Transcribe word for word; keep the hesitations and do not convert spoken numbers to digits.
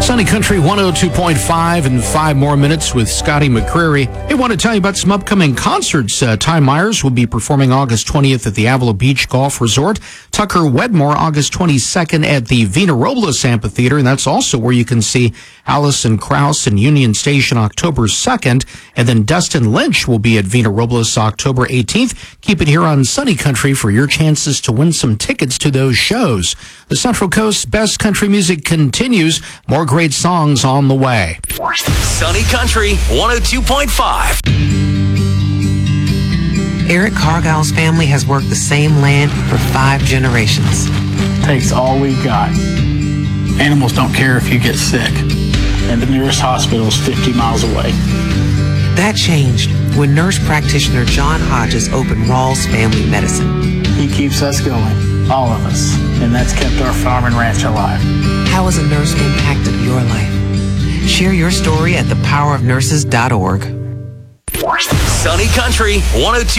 Sunny Country one oh two point five and five more minutes with Scotty McCreery. Hey, want to tell you about some upcoming concerts. Uh, Ty Myers will be performing August twentieth at the Avila Beach Golf Resort. Tucker Wedmore August twenty-second at the Vina Robles Amphitheater, and that's also where you can see Allison Krauss and Union Station October second. And then Dustin Lynch will be at Vina Robles October eighteenth. Keep it here on Sunny Country for your chances to win some tickets to those shows. The Central Coast's best country music continues. More great songs on the way. Sunny Country one oh two point five. Eric Cargile's family has worked the same land for five generations. Takes all we've got. Animals don't care if you get sick, and the nearest hospital is fifty miles away. That changed when nurse practitioner John Hodges opened Rawls Family Medicine. He keeps us going, all of us, and that's kept our farm and ranch alive. How has a nurse impacted your life? Share your story at the power of nurses dot org. Sunny Country one oh two.